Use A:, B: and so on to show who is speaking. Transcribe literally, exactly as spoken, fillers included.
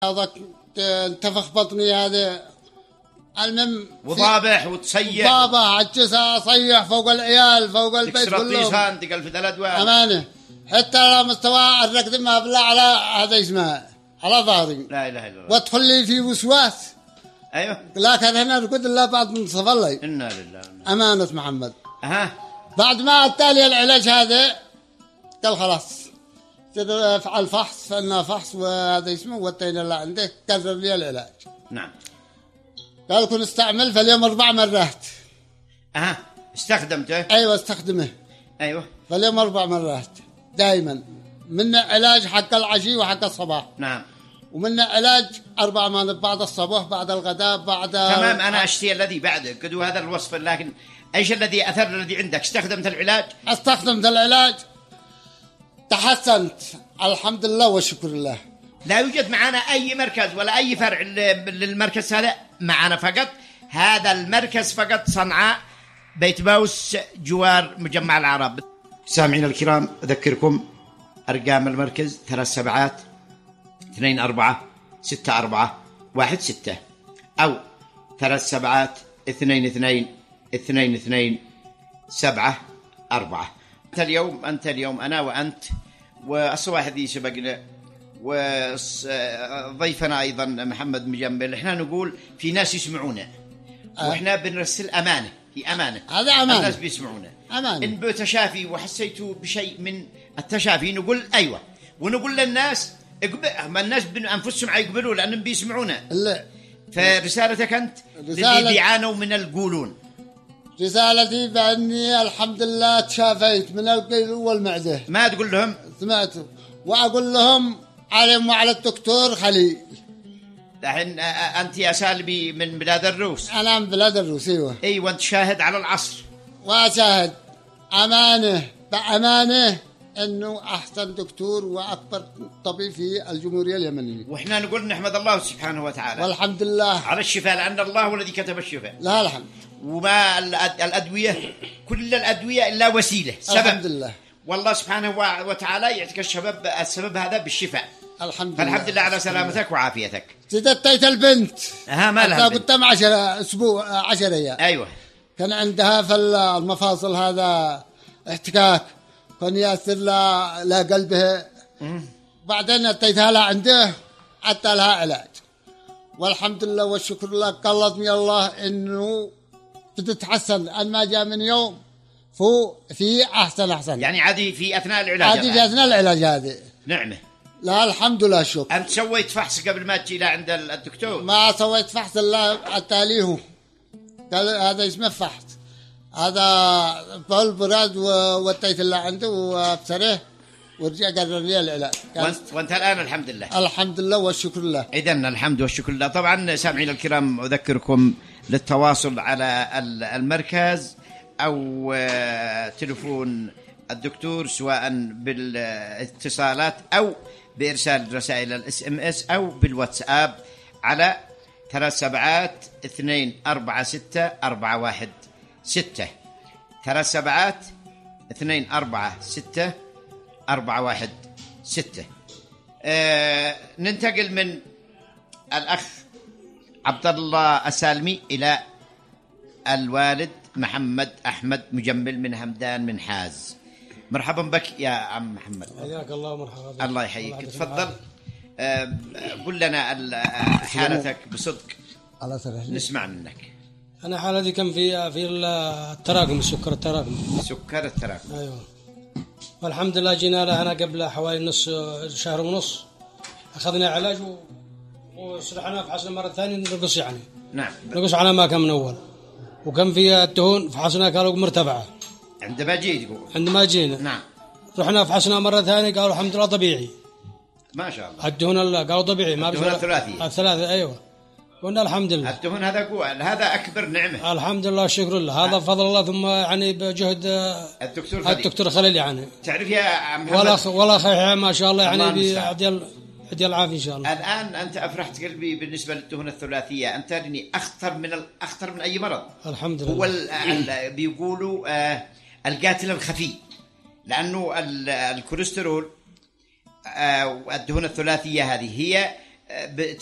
A: هذاك انتفخ بطني هذا المهم
B: وضابح وتصيح
A: ضابح عجزها صيح فوق العيال فوق البيت كلهم
B: تكسر تقل في الادوار
A: امانه حتى على مستوى الركض ما بالله على هذا اسمه على ظهري
B: لا اله الا الله
A: وادخل لي في وسواس.
B: ايوه
A: لكن هنا ركض الله بعد من صفى الله
B: انا لله
A: امانه محمد.
B: اها
A: بعد ما التالي العلاج هذا قال خلاص فعل فحص فعلنا فحص وهذا اسمه ودينا اللي عنده كرر لي العلاج.
B: نعم.
A: قال كن استعمل في اليوم اربع مرات.
B: اها استخدمته؟
A: ايوه استخدمه.
B: ايوه
A: في اليوم اربع مرات دائما، من علاج حق العشي وحق الصباح.
B: نعم.
A: ومن علاج اربع مرات بعد الصباح بعد الغداء بعد
B: تمام. انا اشتي الذي بعده قدوا هذا الوصف، لكن ايش الذي اثر الذي عندك؟ استخدمت العلاج؟
A: استخدمت العلاج تحسنت الحمد لله والشكر لله.
B: لا يوجد معنا أي مركز ولا أي فرع للمركز هذا معنا، فقط هذا المركز فقط صنعاء بيت باوس جوار مجمع العرب. سامعين الكرام أذكركم أرقام المركز ثلاث سبعات اثنين أربعة ستة أربعة واحد ستة أو ثلاث سبعات اثنين اثنين اثنين اثنين سبعة أربعة. أنت اليوم أنت اليوم أنا وأنت والصباح ذي سبقنا وضيفنا أيضا محمد مجمل، إحنا نقول في ناس يسمعونا أه. وإحنا بنرسل أمانة، في أمانة،
A: هذا أمانة،
B: الناس بيسمعونا
A: أمانة.
B: إن بتشافي وحسيتوا بشيء من التشافي نقول أيوة، ونقول للناس اقبل، ما الناس أنفسهم يقبلوا لأنهم بيسمعونا.
A: لا.
B: فرسالتك أنت اللي بيعانوا من القولون.
A: رسالتي بأني الحمد لله تشافيت من القيل والمعدة.
B: ما تقول لهم؟
A: سمعتوا. وأقول لهم عليهم وعلى الدكتور خليل.
B: الحين أنت يا سالبي من بلاد الروس؟
A: أنا من بلاد الروس. أيوة.
B: أي وأنت شاهد على العصر.
A: وأشاهد أمانة بأمانة أنه أحسن دكتور وأكبر طبيب في الجمهورية اليمنية.
B: وإحنا نقول نحمد الله سبحانه وتعالى
A: والحمد لله على
B: الشفاء، لأن الله هو الذي كتب الشفاء.
A: لا الحمد.
B: وما الأدوية كل الأدوية إلا وسيلة سبب.
A: الحمد لله. والله
B: سبحانه وتعالى يعطيك السبب السبب هذا بالشفاء.
A: الحمد لله.
B: فالحمد لله على سلامتك وعافيتك.
A: زدتيت البنت.
B: ها ما لها؟
A: قدام عشرة أسبوع عشرة أيام.
B: أيوة.
A: كان عندها في المفاصل هذا احتكاك، كان يأثر لا لا قلبها. بعدين أتيتها لها عنده حتى لها علاج، والحمد لله والشكر لله. قلطني الله إنه بتتحسن، أن ما جاء من يوم فو في أحسن أحسن.
B: يعني عادي في أثناء العلاج؟
A: عادي في أثناء العلاج هذه.
B: نعمة.
A: لا الحمد لله شكرا.
B: أنت سويت فحص قبل ما تجي عند الدكتور؟
A: ما سويت فحص إلا التاليه، قال هذا اسمه فحص، هذا بول براد ووديت الله عنده وابصره ورجع قرر لي العلاج.
B: وانت, وانت الآن الحمد لله؟
A: الحمد لله والشكر لله.
B: إذن الحمد والشكر لله. طبعا سامعين الكرام أذكركم للتواصل على المركز أو تلفون الدكتور سواء بالاتصالات أو بإرسال رسائل الاس ام اس أو بالواتساب على ثلاث سبعات اثنين أربعة ستة أربعة واحد ستة ثلاث سبعات اثنين أربعة ستة أربعة واحد ستة. آه ننتقل من الأخ عبد الله السالمي إلى الوالد محمد أحمد مجمل من همدان من حاز. مرحبا بك يا عم محمد.
C: حياك الله ومرحبا بك.
B: الله يحييك. تفضل آه قل لنا حالتك بصدق نسمع منك.
C: أنا حالتي كم في في التراكم، السكر التراكم.
B: سكر التراكم.
C: أيوة. والحمد لله جينا له أنا قبل حوالي نص شهر ونص، أخذنا علاج وسرحنا فحصنا مرة ثانية نقص، يعني
B: نعم
C: نقص على ما كان من أول، وكم في الدهون فحصنا قالوا مرتفعة.
B: عندما جيت تقول؟
C: عندما جينا
B: نعم
C: رحنا فحصنا مرة ثانية قالوا الحمد لله طبيعي.
B: ما شاء الله.
C: الدهون الله قالوا طبيعي. ما
B: الدهون الثلاثية.
C: الثلاثة أيوة. قلنا الحمد لله.
B: الدهون هذا قوة، هذا أكبر نعمة.
C: الحمد لله الشكر لله. هذا فضل الله، ثم يعني بجهد
B: الدكتور خليل.
C: الدكتور خليل يعني.
B: تعرف يا محمد
C: ولا ولا خير ما شاء الله، يعني بيعدي يدي العافية إن شاء الله.
B: الآن أنت أفرحت قلبي بالنسبة للدهون الثلاثية. أنت ترني أخطر من أخطر من أي مرض.
C: الحمد لله.
B: هو ال بيقولوا آه القاتل الخفي، لأنه الكوليسترول آه الدهون الثلاثية هذه هي ب-